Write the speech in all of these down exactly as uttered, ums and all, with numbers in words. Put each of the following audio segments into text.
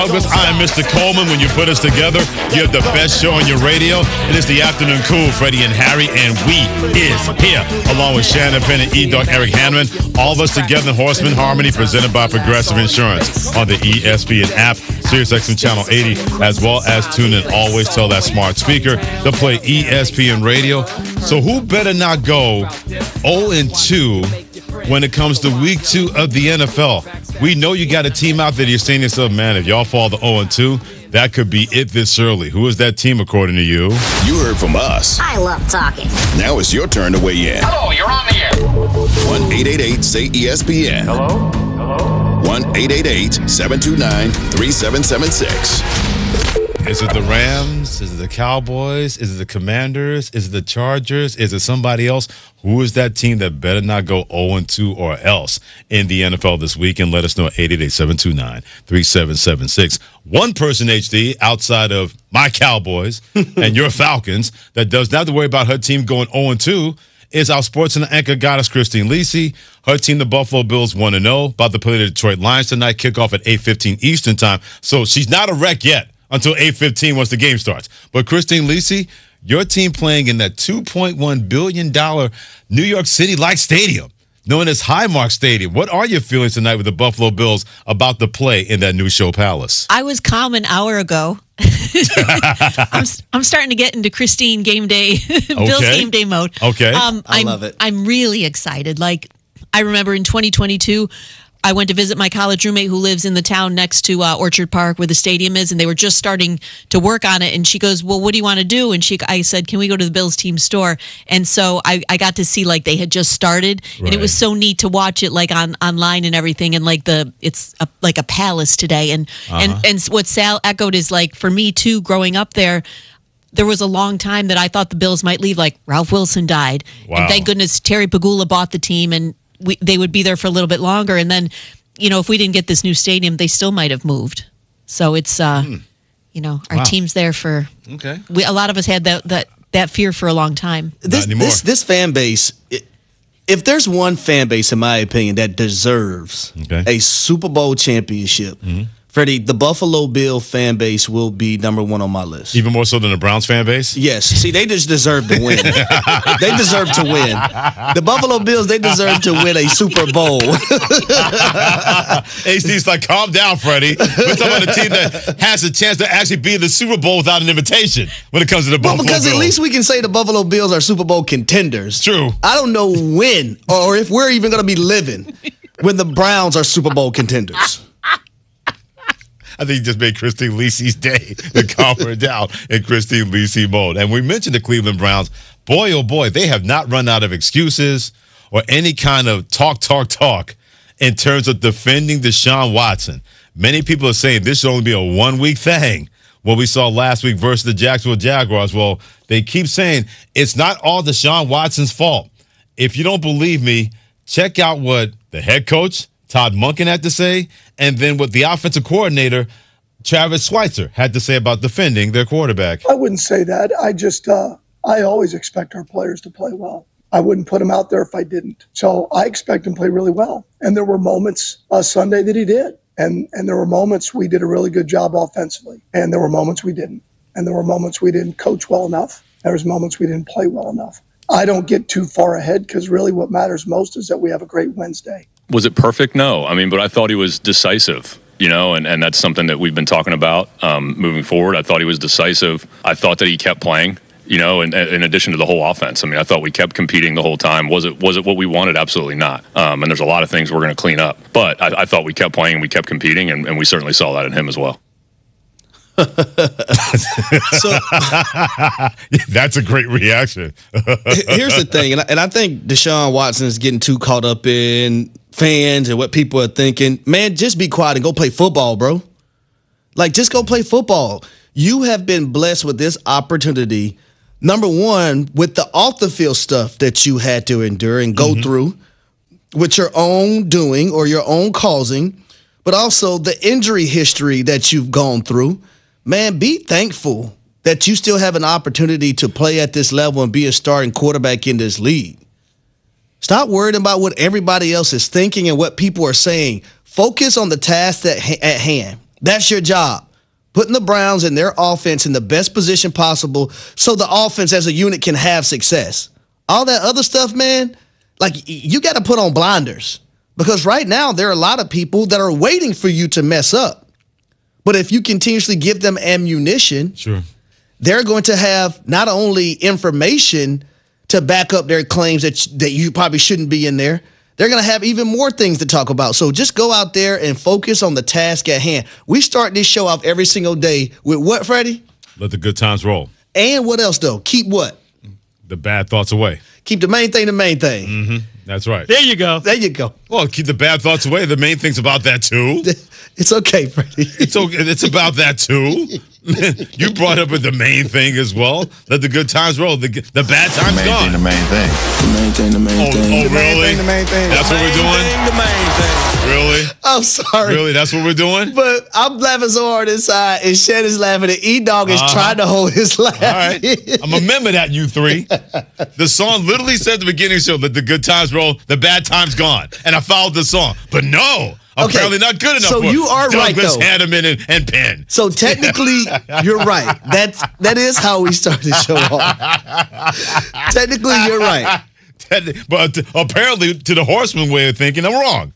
I'm Mister Coleman. When you put us together, you have the best show on your radio. It is the Afternoon Cool, Freddie and Harry, and we is here, along with Shannon Penn and E-Dog Eric Hanneman. All of us together in Horseman Harmony, presented by Progressive Insurance on the E S P N app, SiriusXM Channel eighty, as well as tune in. Always tell that smart speaker to play E S P N Radio. So who better not go oh and two when it comes to week two of the N F L? We know you got a team out there. You're saying to yourself, man, if y'all fall to oh and two, that could be it this early. Who is that team according to you? You heard from us. I love talking. Now it's your turn to weigh in. Hello, you're on the air. one eight eight eight say E S P N. Hello? Hello? one eight eight eight seven two nine three seven seven six. Is it the Rams? Is it the Cowboys? Is it the Commanders? Is it the Chargers? Is it somebody else? Who is that team that better not go oh and two or else in the N F L this week? And let us know at eight eight eight seven two nine three seven seven six. One person, H D, outside of my Cowboys and your Falcons, that does not have to worry about her team going oh and two is our sports and anchor goddess, Christine Lisi. Her team, the Buffalo Bills, one and oh, about to play the Detroit Lions tonight, kickoff at eight fifteen Eastern time. So she's not a wreck yet until eight fifteen once the game starts. But Christine Lisi, your team playing in that two point one billion dollars New York City-like stadium, known as Highmark Stadium. What are your feelings tonight with the Buffalo Bills about to play in that new show palace? I was calm an hour ago. I'm, I'm starting to get into Christine game day, Bills Okay. game day mode. Okay. Um, I I'm, love it. I'm really excited. Like, I remember in twenty twenty-two, I went to visit my college roommate who lives in the town next to uh, Orchard Park where the stadium is, and they were just starting to work on it. And she goes, well, what do you want to do? And she, I said, can we go to the Bills team store? And so I, I got to see, like, they had just started, and it was Right. so neat to watch it, like, on online and everything. And, like, the it's a, like a palace today. And, and, and what Sal echoed is, like, for me, too, growing up there, there was a long time that I thought the Bills might leave. Like, Ralph Wilson died. Wow. And thank goodness Terry Pagula bought the team, and we, they would be there for a little bit longer. And then, you know, if we didn't get this new stadium, they still might have moved. So it's, uh, Hmm. you know, our Wow. team's there for, Okay. we, a lot of us had that, that, that fear for a long time. This, anymore. this this fan base, i- if there's one fan base, in my opinion, that deserves Okay. a Super Bowl championship, Mm-hmm. Freddie, the Buffalo Bill fan base will be number one on my list. Even more so than the Browns fan base? Yes. See, they just deserve to win. They deserve to win. The Buffalo Bills, they deserve to win a Super Bowl. H D's like, calm down, Freddie. We're talking about a team that has a chance to actually be in the Super Bowl without an invitation when it comes to the Well, Buffalo because Bills. at least we can say the Buffalo Bills are Super Bowl contenders. True. I don't know when or if we're even going to be living when the Browns are Super Bowl contenders. I think you just made Christine Lisi's day to calm her down in Christine Lisi mode. And we mentioned the Cleveland Browns. Boy, oh boy, they have not run out of excuses or any kind of talk, talk, talk in terms of defending Deshaun Watson. Many people are saying this should only be a one-week thing. What we saw last week versus the Jacksonville Jaguars, well, they keep saying it's not all Deshaun Watson's fault. If you don't believe me, check out what the head coach, Todd Monken, had to say, and then what the offensive coordinator, Travis Schweitzer, had to say about defending their quarterback. I wouldn't say that. I just, uh, I always expect our players to play well. I wouldn't put him out there if I didn't. So I expect him to play really well. And there were moments uh, Sunday that he did. And, and there were moments we did a really good job offensively. And there were moments we didn't. And there were moments we didn't coach well enough. There was moments we didn't play well enough. I don't get too far ahead because really what matters most is that we have a great Wednesday. Was it perfect? No. I mean, but I thought he was decisive, you know, and, and that's something that we've been talking about um, moving forward. I thought he was decisive. I thought that he kept playing, you know, and, and in addition to the whole offense. I mean, I thought we kept competing the whole time. Was it was it what we wanted? Absolutely not. Um, and there's a lot of things we're going to clean up. But I, I thought we kept playing, we kept competing, and, and we certainly saw that in him as well. So That's a great reaction. here's the thing, and I, and I think Deshaun Watson is getting too caught up in fans and what people are thinking. Man, just be quiet and go play football, bro. Like, just go play football. You have been blessed with this opportunity, number one, with the off-the-field stuff that you had to endure and go Mm-hmm. through with your own doing or your own causing, but also the injury history that you've gone through. Man, be thankful that you still have an opportunity to play at this level and be a starting quarterback in this league. Stop worrying about what everybody else is thinking and what people are saying. Focus on the task at, at hand. That's your job. Putting the Browns and their offense in the best position possible so the offense as a unit can have success. All that other stuff, man, like you got to put on blinders because right now there are a lot of people that are waiting for you to mess up. But if you continuously give them ammunition, Sure. they're going to have not only information to back up their claims that, that you probably shouldn't be in there, they're going to have even more things to talk about. So just go out there and focus on the task at hand. We start this show off every single day with what, Freddie? Let the good times roll. And what else, though? Keep what? The bad thoughts away. Keep the main thing the main thing. Mm-hmm. That's right. There you go. There you go. Well, keep the bad thoughts away. The main thing's about that, too. It's okay, Freddie. It's okay. It's about that, too. You brought up with the main thing as well. Let the good times roll. The, the bad times main gone. thing, the main thing. The main thing, the main Oh, thing. oh, really? The main thing. That's what we're doing? The main thing. Really? I'm sorry. Really? That's what we're doing? But I'm laughing so hard inside, and Shannon's laughing, and E-Dog is Uh-huh. trying to hold his laugh. All right. I'm a member of that, you three. The song literally said at the beginning of the show, let the good times roll, the bad times gone. And I followed the song. But no, Okay. apparently not good enough So for you are right, Douglas, though. Hanneman, and, and Penn. So technically, you're right. That's that is how we start the show off. Technically, you're right. But apparently, to the Horseman way of thinking, I'm wrong.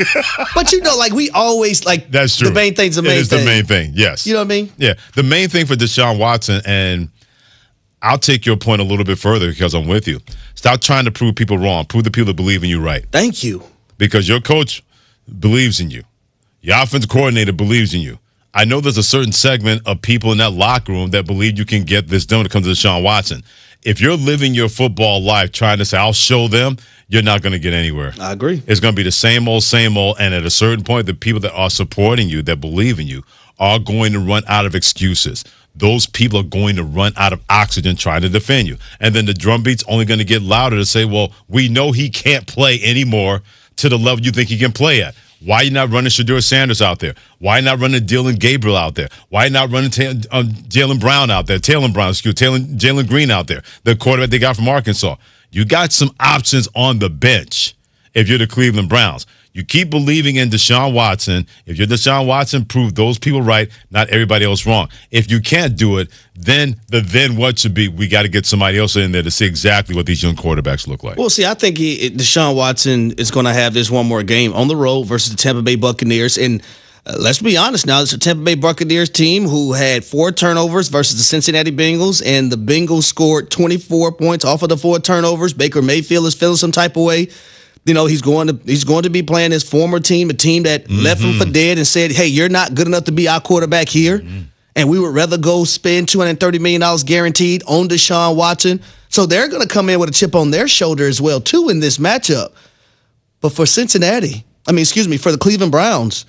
But you know, like we always like That's true. the main thing's the main It is thing. the main thing, yes. You know what I mean? Yeah. The main thing for Deshaun Watson, and I'll take your point a little bit further because I'm with you. Stop trying to prove people wrong. Prove the people that believe in you right. Thank you. Because your coach believes in you. Your offensive coordinator believes in you. I know there's a certain segment of people in that locker room that believe you can get this done when it comes to Deshaun Watson. If you're living your football life trying to say, I'll show them, you're not going to get anywhere. I agree. It's going to be the same old, same old. And at a certain point, the people that are supporting you, that believe in you, are going to run out of excuses. Those people are going to run out of oxygen trying to defend you. And then the drumbeat's only going to get louder to say, well, we know he can't play anymore to the level you think he can play at. Why you not running Shedeur Sanders out there? Why not running Dylan Gabriel out there? Why not running Ta- um, Jalen Brown out there? Taylor Brown, excuse Jalen Jalen Green out there, the quarterback they got from Arkansas. You got some options on the bench if you're the Cleveland Browns. You keep believing in Deshaun Watson. If you're Deshaun Watson, prove those people right, not everybody else wrong. If you can't do it, then the then what should be, we got to get somebody else in there to see exactly what these young quarterbacks look like. Well, see, I think he, Deshaun Watson is going to have this one more game on the road versus the Tampa Bay Buccaneers. And uh, let's be honest now, it's a Tampa Bay Buccaneers team who had four turnovers versus the Cincinnati Bengals, and the Bengals scored twenty-four points off of the four turnovers. Baker Mayfield is feeling some type of way. You know, he's going to he's going to be playing his former team, a team that mm-hmm. left him for dead and said, hey, you're not good enough to be our quarterback here. Mm-hmm. And we would rather go spend two hundred thirty million dollars guaranteed on Deshaun Watson. So they're going to come in with a chip on their shoulder as well, too, in this matchup. But for Cincinnati, I mean, excuse me, for the Cleveland Browns,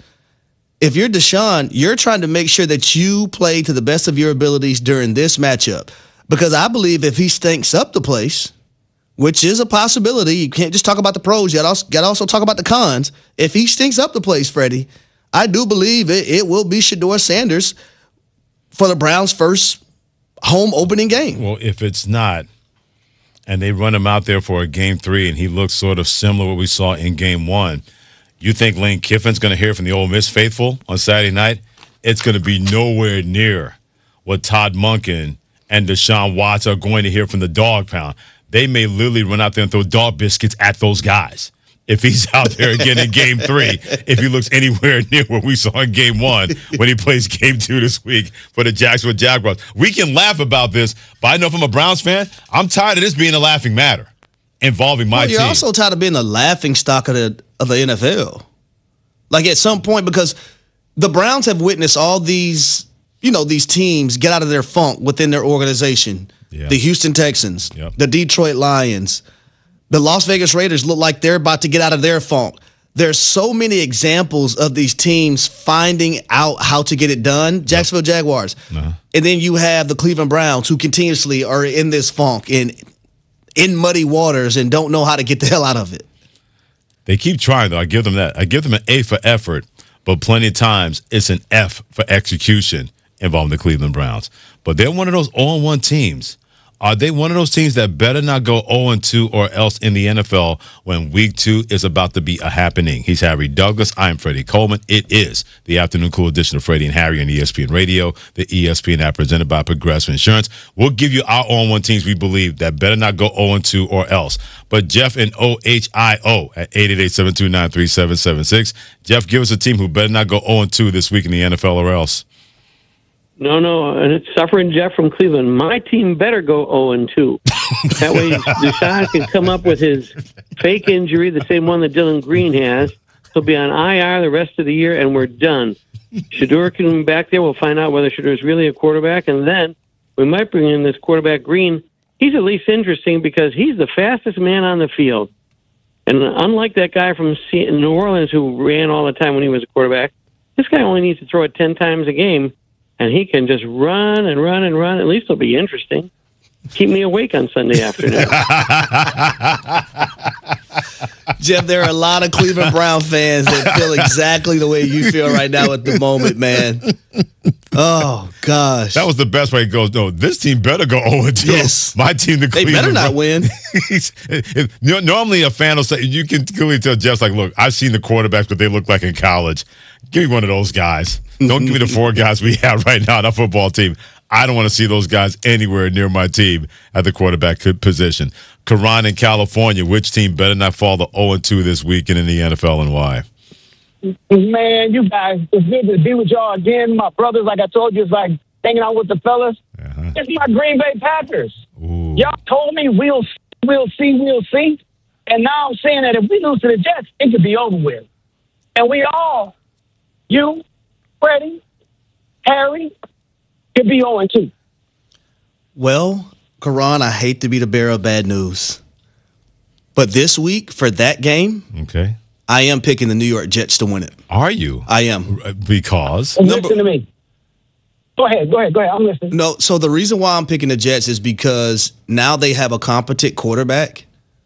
if you're Deshaun, you're trying to make sure that you play to the best of your abilities during this matchup. Because I believe if he stinks up the place, which is a possibility, you can't just talk about the pros, you got to also talk about the cons. If he stinks up the place, Freddie, I do believe it, it will be Shedeur Sanders for the Browns' first home opening game. Well, if it's not, and they run him out there for a game three, and he looks sort of similar to what we saw in game one, you think Lane Kiffin's going to hear from the Ole Miss faithful on Saturday night? It's going to be nowhere near what Todd Monken and Deshaun Watson are going to hear from the dog pound. They may literally run out there and throw dog biscuits at those guys if he's out there again in game three, if he looks anywhere near what we saw in game one when he plays game two this week for the Jacksonville Jaguars. We can laugh about this, but I know if I'm a Browns fan, I'm tired of this being a laughing matter involving my well, you're team. You're also tired of being the laughing stock of the, of the N F L. Like at some point, because the Browns have witnessed all these, you know, these teams get out of their funk within their organization. Yeah. The Houston Texans, yep. the Detroit Lions, the Las Vegas Raiders look like they're about to get out of their funk. There's so many examples of these teams finding out how to get it done. Jacksonville Jaguars. Uh-huh. And then you have the Cleveland Browns, who continuously are in this funk and in muddy waters and don't know how to get the hell out of it. They keep trying, though. I give them that. I give them an A for effort, but plenty of times it's an F for execution involving the Cleveland Browns. But they're one of those all-in-one teams Are they one of those teams that better not go oh and two or else in the N F L when week two is about to be a happening? He's Harry Douglas. I'm Freddie Coleman. It is the Afternoon Cool edition of Freddie and Harry on E S P N Radio, the E S P N app presented by Progressive Insurance. We'll give you our oh and one teams we believe that better not go oh and two or else. But Jeff in O H I O at eight eight eight, seven two nine, three seven seven six. Jeff, give us a team who better not go oh and two this week in the N F L or else. No, no, and it's Suffering Jeff from Cleveland. My team better go oh and two. That way Deshaun can come up with his fake injury, the same one that Dylan Green has. He'll be on I R the rest of the year, and we're done. Shedeur can be back there. We'll find out whether Shedeur is really a quarterback, and then we might bring in this quarterback Green. He's at least interesting because he's the fastest man on the field. And unlike that guy from New Orleans who ran all the time when he was a quarterback, this guy only needs to throw it ten times a game. And he can just run and run and run. At least it'll be interesting. Keep me awake on Sunday afternoon. Jeff, there are a lot of Cleveland Brown fans that feel exactly the way you feel right now at the moment, man. Oh, gosh. That was the best way it goes. No, this team better go oh and two. Yes. My team, the They Cleveland better not Browns. win. Normally, a fan will say, you can clearly tell Jeff's like, look, I've seen the quarterbacks, what they look like in college. Give me one of those guys. Don't give me the four guys we have right now on our football team. I don't want to see those guys anywhere near my team at the quarterback position. Karan in California, which team better not fall to oh and two this weekend in the N F L and why? Man, you guys, it's good to be with y'all again. My brothers, like I told you, it's like hanging out with the fellas. Uh-huh. It's my Green Bay Packers. Ooh. Y'all told me we'll we'll see, we'll see. And now I'm saying that if we lose to the Jets, it could be over with. And we all, you, Freddie, Harry, could be oh and two. Well, Karan, I hate to be the bearer of bad news. But this week, for that game, Okay. I am picking the New York Jets to win it. Are you? I am. Because? And Number- listen to me. Go ahead, go ahead, go ahead. I'm listening. No, so the reason why I'm picking the Jets is because now they have a competent quarterback.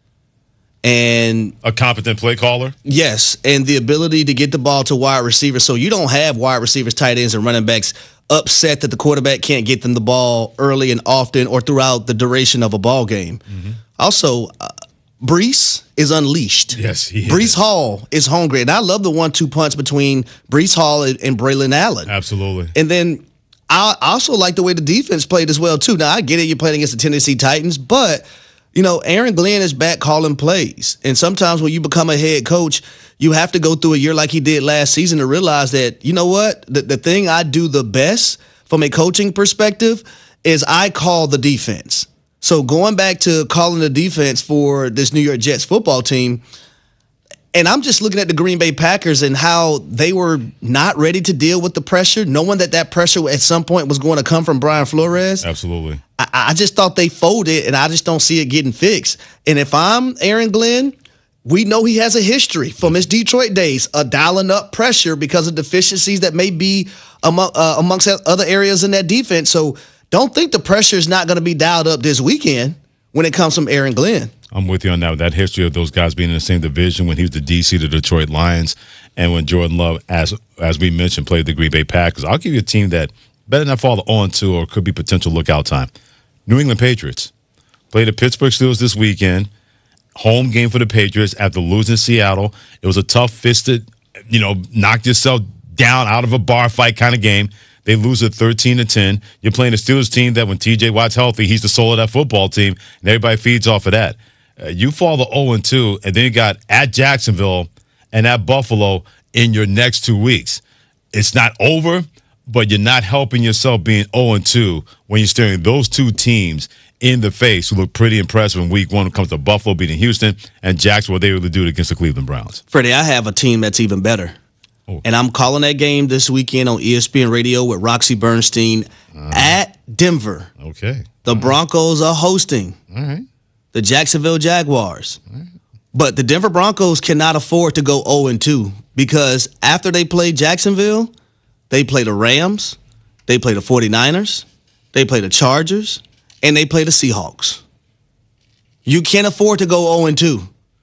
And A competent play caller? yes, and the ability to get the ball to wide receivers. So you don't have wide receivers, tight ends, and running backs upset that the quarterback can't get them the ball early and often or throughout the duration of a ball game. Mm-hmm. Also, uh, Brees is unleashed. Yes, he Brees is. Hall is hungry. And I love the one two punch between Brees Hall and, and Braylon Allen. Absolutely. And then I also like the way the defense played as well, too. Now, I get it. You're playing against the Tennessee Titans, but, you know, Aaron Glenn is back calling plays. And sometimes when you become a head coach, you have to go through a year like he did last season to realize that, you know what, the, the thing I do the best from a coaching perspective is I call the defense. So going back to calling the defense for this New York Jets football team, and I'm just looking at the Green Bay Packers and how they were not ready to deal with the pressure, knowing that that pressure at some point was going to come from Brian Flores. Absolutely. I, I just thought they folded, and I just don't see it getting fixed. And if I'm Aaron Glenn, we know he has a history from his Detroit days of dialing up pressure because of deficiencies that may be among, uh, amongst other areas in that defense. So don't think the pressure is not going to be dialed up this weekend when it comes from Aaron Glenn. I'm with you on that. That history of those guys being in the same division when he was the D C of the Detroit Lions and when Jordan Love, as as we mentioned, played the Green Bay Packers. I'll give you a team that better not fall to oh and two or could be potential lookout time. New England Patriots played the Pittsburgh Steelers this weekend. Home game for the Patriots after losing to Seattle. It was a tough fisted, you know, knock yourself down out of a bar fight kind of game. They lose at thirteen to ten. You're playing a Steelers team that when T J Watt's healthy, he's the soul of that football team, and everybody feeds off of that. Uh, you fall to oh and two, and then you got at Jacksonville and at Buffalo in your next two weeks. It's not over, but you're not helping yourself being oh and two when you're staring those two teams in the face who look pretty impressive in week one when it comes to Buffalo beating Houston and Jacksonville, what they were able to do against the Cleveland Browns. Freddie, I have a team that's even better. Oh. And I'm calling that game this weekend on E S P N Radio with Roxy Bernstein uh, at Denver. Okay. The Broncos are hosting All right. the Jacksonville Jaguars. Right. But the Denver Broncos cannot afford to go oh and two because after they play Jacksonville, they play the Rams, they play the 49ers, they play the Chargers, and they play the Seahawks. You can't afford to go oh and two.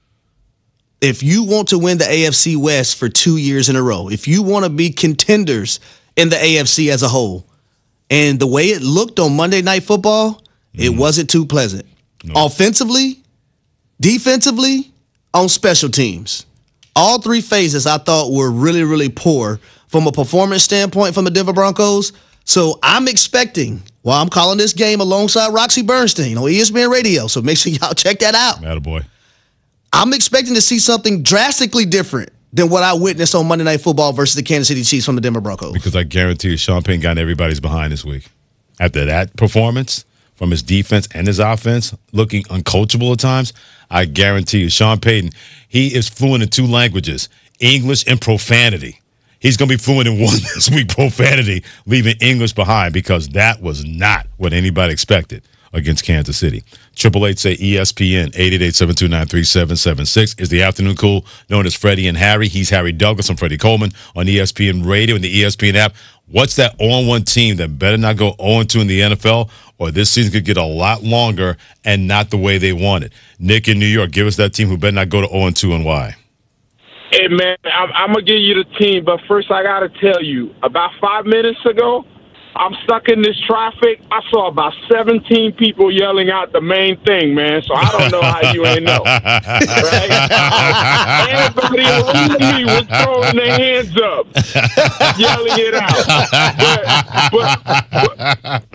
If you want to win the A F C West for two years in a row, if you want to be contenders in the A F C as a whole, and the way it looked on Monday Night Football, It wasn't too pleasant. No. Offensively, defensively, on special teams. All three phases I thought were really, really poor from a performance standpoint from the Denver Broncos. So I'm expecting, well, I'm calling this game alongside Roxy Bernstein on E S P N Radio, so make sure y'all check that out. Attaboy. I'm expecting to see something drastically different than what I witnessed on Monday Night Football versus the Kansas City Chiefs from the Denver Broncos. Because I guarantee you, Sean Payton got everybody's behind this week. After that performance from his defense and his offense, looking uncoachable at times, I guarantee you, Sean Payton, he is fluent in two languages, English and profanity. He's going to be fluent in one this week, profanity, leaving English behind, because that was not what anybody expected against Kansas City. Triple eight say E S P N, eight eight eight, seven two nine, three seven seven six is the afternoon cool known as Freddie and Harry. He's Harry Douglas. I'm Freddie Coleman on E S P N Radio and the E S P N app. What's that oh and one team that better not go oh and two in the N F L, or this season could get a lot longer and not the way they want it? Nick in New York, give us that team who better not go to oh and two and why. Hey, man, I'm, I'm going to give you the team, but first I got to tell you, about five minutes ago, I'm stuck in this traffic. I saw about seventeen people yelling out the main thing, man, so I don't know how you ain't know. Right? Everybody around me was throwing their hands up, yelling it out. But, but,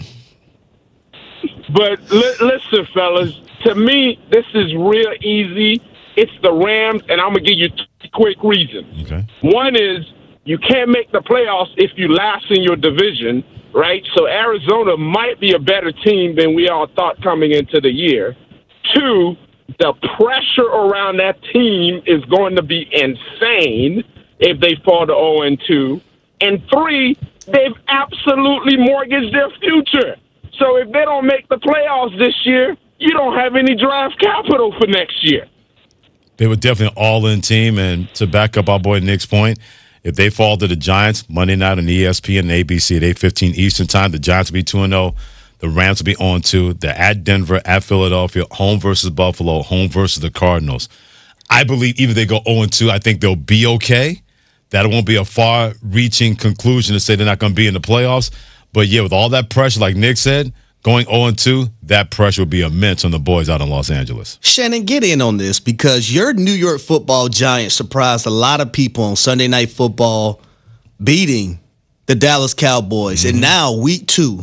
but, but li- listen, fellas, to me, this is real easy. It's the Rams, and I'm going to give you two quick reasons. Okay. One is you can't make the playoffs if you last in your division, right? So Arizona might be a better team than we all thought coming into the year. Two, the pressure around that team is going to be insane if they fall to oh and two. And three, they've absolutely mortgaged their future. So if they don't make the playoffs this year, you don't have any draft capital for next year. They were definitely an all-in team, and to back up our boy Nick's point, if they fall to the Giants Monday night on E S P N and A B C at eight fifteen Eastern time, the Giants will be two and oh. The Rams will be oh and two. They're at Denver, at Philadelphia, home versus Buffalo, home versus the Cardinals. I believe even if they go oh and two, I think they'll be okay. That won't be a far-reaching conclusion to say they're not going to be in the playoffs. But, yeah, with all that pressure, like Nick said, going oh and two, that pressure will be immense on the boys out in Los Angeles. Shannon, get in on this, because your New York Football Giants surprised a lot of people on Sunday Night Football, beating the Dallas Cowboys. Mm-hmm. And now, week two.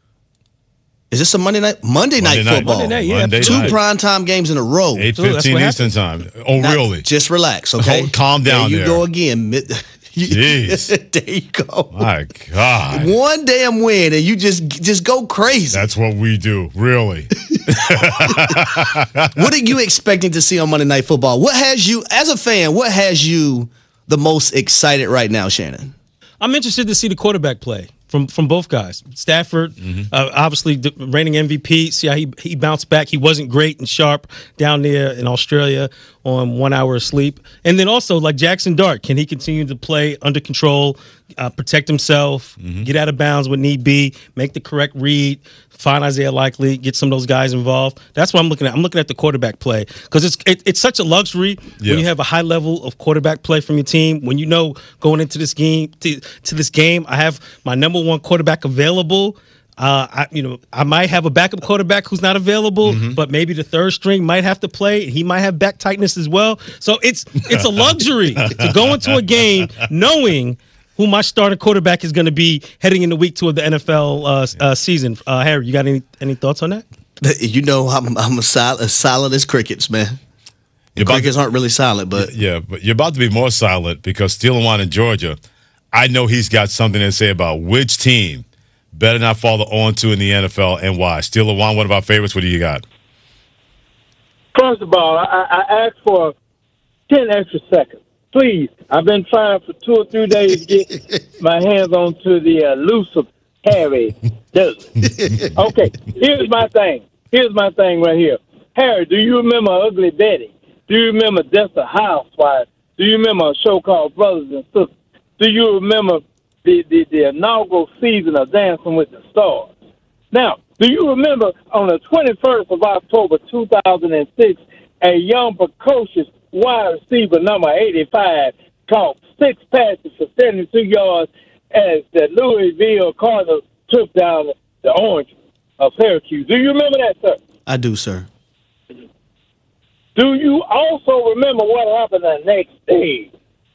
Is this a Monday night? Monday, Monday night, night football. Monday night, yeah. Monday Two night. Primetime games in a row. eight fifteen Eastern time. Oh, now, really? Just relax, okay? Oh, calm down there. You there you go again. Jeez. There you go. My God. One damn win, and you just just go crazy. That's what we do, really. What are you expecting to see on Monday Night Football? What has you, as a fan, what has you the most excited right now, Shannon? I'm interested to see the quarterback play from from both guys. Stafford, mm-hmm. uh, obviously the reigning M V P. See how he he bounced back. He wasn't great and sharp down there in Australia on one hour of sleep. And then also, like Jackson Dart, can he continue to play under control, uh, protect himself, mm-hmm. get out of bounds when need be, make the correct read, find Isaiah Likely, get some of those guys involved. That's what I'm looking at. I'm looking at the quarterback play, because it's it, it's such a luxury yeah. when you have a high level of quarterback play from your team. When you know going into this game to, to this game, I have my number one quarterback available. Uh, I, you know, I might have a backup quarterback who's not available, mm-hmm. but maybe the third string might have to play. He might have back tightness as well. So it's it's a luxury to go into a game knowing who my starting quarterback is going to be heading into week two of the N F L uh, uh, season. Uh, Harry, you got any any thoughts on that? You know, I'm I'm a solid, as solid as crickets, man. Crickets to, aren't really solid, but yeah, but you're about to be more solid, because Steele and Juan in Georgia, I know he's got something to say about which team better not fall to oh and two in the N F L and why. Steele and Juan, one of our favorites. What do you got? First of all, I, I asked for ten extra seconds. Please, I've been trying for two or three days to get my hands onto the elusive Harry Douglas. Okay, here's my thing. Here's my thing right here. Harry, do you remember Ugly Betty? Do you remember Desperate Housewives? Do you remember a show called Brothers and Sisters? Do you remember the, the, the inaugural season of Dancing with the Stars? Now, do you remember on the twenty-first of October, two thousand six, a young, precocious wide receiver, number eighty-five, caught six passes for seventy-two yards as the Louisville Cardinals took down the Orange? of Syracuse. Do you remember that, sir? I do, sir. Do you also remember what happened the next day,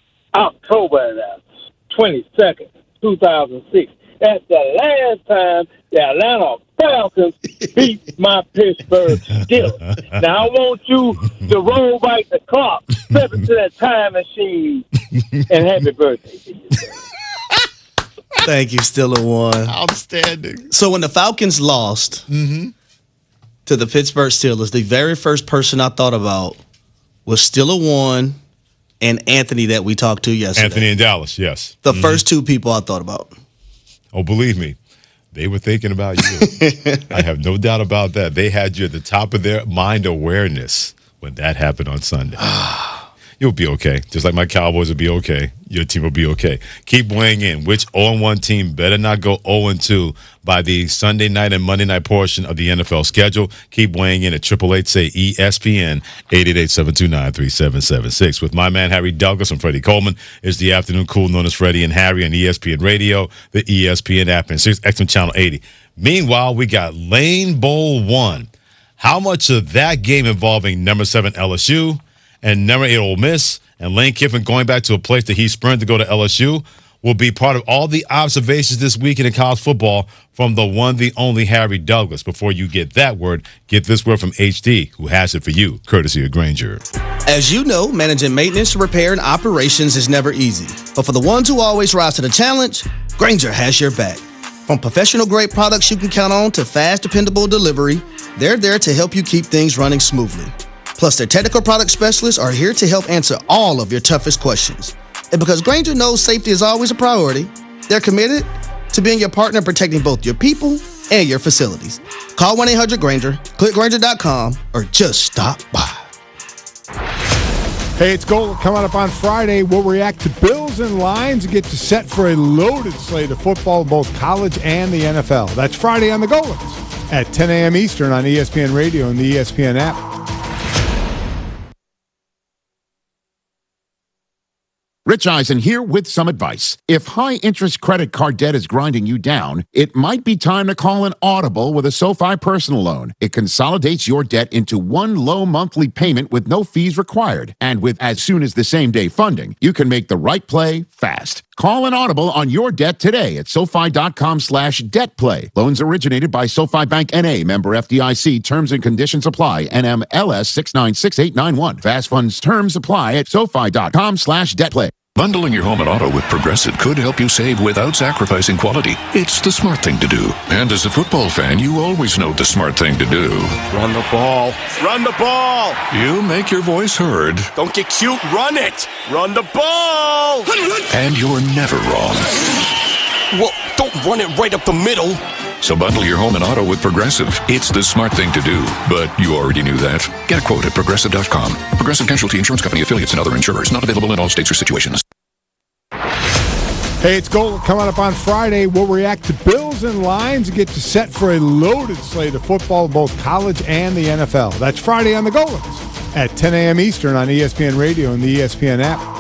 October twenty-second, two thousand six? That's the last time the Atlanta Falcons beat my Pittsburgh Steelers. Now, I want you to roll back the clock, step into that time machine, and happy birthday to you. Thank you, Steeler One. Outstanding. So when the Falcons lost Mm-hmm. to the Pittsburgh Steelers, the very first person I thought about was Steeler One and Anthony that we talked to yesterday. Anthony in Dallas, yes. The Mhm. first two people I thought about. Oh, believe me, they were thinking about you. I have no doubt about that. They had you at the top of their mind awareness when that happened on Sunday. You'll be okay. Just like my Cowboys will be okay. Your team will be okay. Keep weighing in. Which oh and one team better not go oh and two by the Sunday night and Monday night portion of the N F L schedule? Keep weighing in at eight eight eight, say, E S P N, eight eight eight, seven two nine, three seven seven six. With my man, Harry Douglas, and Freddie Coleman. It's the afternoon cool known as Freddie and Harry on E S P N Radio, the E S P N app, and Sirius X M Channel eighty. Meanwhile, we got Lane Bowl one. How much of that game involving number seven L S U and number eight Ole Miss and Lane Kiffin going back to a place that he spurned to go to L S U will be part of all the observations this weekend in college football from the one, the only Harry Douglas. Before you get that word, get this word from H D, who has it for you, courtesy of Grainger. As you know, managing maintenance, repair, and operations is never easy. But for the ones who always rise to the challenge, Grainger has your back. From professional-grade products you can count on to fast, dependable delivery, they're there to help you keep things running smoothly. Plus, their technical product specialists are here to help answer all of your toughest questions. And because Grainger knows safety is always a priority, they're committed to being your partner protecting both your people and your facilities. Call one eight hundred Grainger, click Grainger dot com, or just stop by. Hey, it's Gold coming up on Friday. We'll react to Bills and Lions and get you set for a loaded slate of football, both college and the N F L. That's Friday on the Golans at ten a.m. Eastern on E S P N Radio and the E S P N app. Rich Eisen here with some advice. If high-interest credit card debt is grinding you down, it might be time to call an Audible with a SoFi personal loan. It consolidates your debt into one low monthly payment with no fees required. And with as soon as the same day funding, you can make the right play fast. Call an Audible on your debt today at SoFi.com slash debt play. Loans originated by SoFi Bank N A, member F D I C. Terms and conditions apply. N M L S six nine six eight nine one. Fast funds terms apply at SoFi.com slash debt play. Bundling your home and auto with Progressive could help you save without sacrificing quality. It's the smart thing to do. And as a football fan, you always know the smart thing to do. Run the ball. Run the ball. You make your voice heard. Don't get cute. Run it. Run the ball. And you're never wrong. Well, don't run it right up the middle. So bundle your home and auto with Progressive. It's the smart thing to do. But you already knew that. Get a quote at Progressive dot com. Progressive Casualty Insurance Company affiliates and other insurers. Not available in all states or situations. Hey, it's Gold coming up on Friday. We'll react to Bills and Lions and get you set for a loaded slate of football, both college and the N F L. That's Friday on the Golans at ten a.m. Eastern on E S P N Radio and the E S P N app.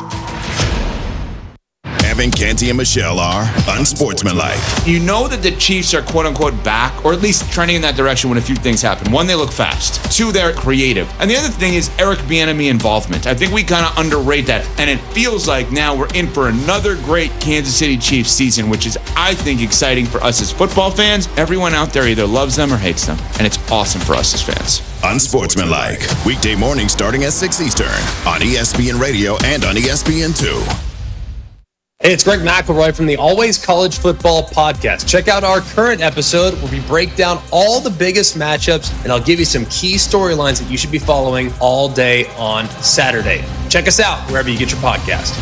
Evan, Canty, and Michelle are unsportsmanlike. You know that the Chiefs are quote-unquote back, or at least trending in that direction when a few things happen. One, they look fast. Two, they're creative. And the other thing is Eric Bieniemy involvement. I think we kind of underrate that. And it feels like now we're in for another great Kansas City Chiefs season, which is, I think, exciting for us as football fans. Everyone out there either loves them or hates them. And it's awesome for us as fans. Unsportsmanlike. Weekday mornings starting at six Eastern on E S P N Radio and on E S P N two. Hey, it's Greg McElroy from the Always College Football Podcast. Check out our current episode where we break down all the biggest matchups, and I'll give you some key storylines that you should be following all day on Saturday. Check us out wherever you get your podcast.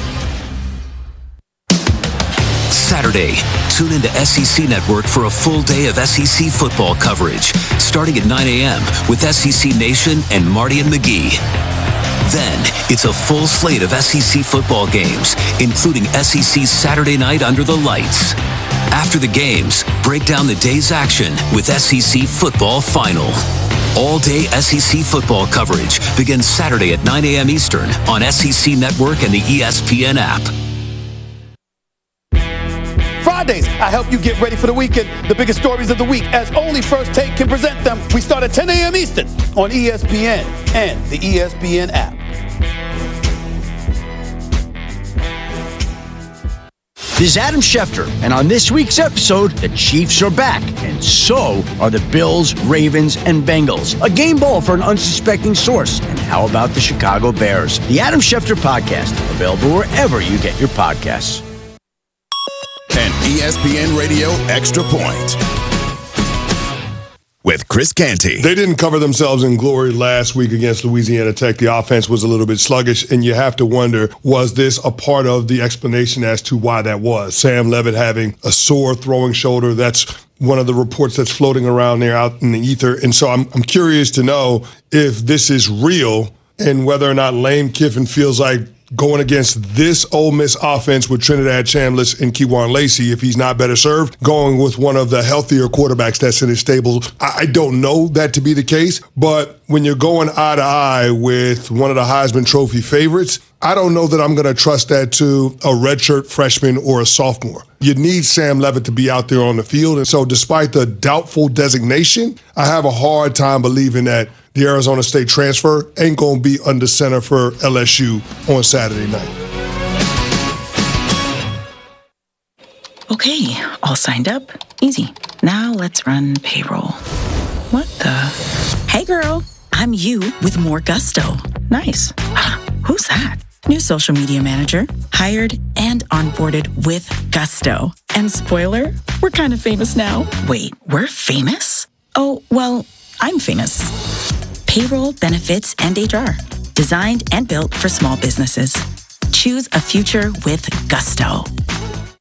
Saturday, tune into S E C Network for a full day of S E C football coverage, starting at nine a.m. with S E C Nation and Marty and McGee. Then, it's a full slate of S E C football games, including S E C Saturday Night Under the Lights. After the games, break down the day's action with S E C Football Final. All-day S E C football coverage begins Saturday at nine a.m. Eastern on S E C Network and the E S P N app. Fridays, I help you get ready for the weekend. The biggest stories of the week, as only First Take can present them. We start at ten a.m. Eastern on E S P N and the E S P N app. This is Adam Schefter, and on this week's episode, the Chiefs are back, and so are the Bills, Ravens, and Bengals. A game ball for an unsuspecting source. And how about the Chicago Bears? The Adam Schefter Podcast, available wherever you get your podcasts. An E S P N Radio Extra Point with Chris Canty. They didn't cover themselves in glory last week against Louisiana Tech. The offense was a little bit sluggish, and you have to wonder, was this a part of the explanation as to why that was? Sam Levitt having a sore throwing shoulder, that's one of the reports that's floating around there out in the ether. And so I'm, I'm curious to know if this is real and whether or not Lane Kiffin feels like going against this Ole Miss offense with Trinidad Chambliss and Kejuan Lacey, if he's not better served, going with one of the healthier quarterbacks that's in his stable. I don't know that to be the case, but when you're going eye to eye with one of the Heisman Trophy favorites, I don't know that I'm going to trust that to a redshirt freshman or a sophomore. You need Sam Levitt to be out there on the field. And so despite the doubtful designation, I have a hard time believing that the Arizona State transfer ain't going to be under center for L S U on Saturday night. Okay, all signed up. Easy. Now let's run payroll. What the? Hey girl, I'm you with more gusto. Nice. Who's that? New social media manager, hired and onboarded with gusto. And spoiler, we're kind of famous now. Wait, we're famous? Oh, well, I'm famous. Payroll, benefits, and H R. Designed and built for small businesses. Choose a future with gusto.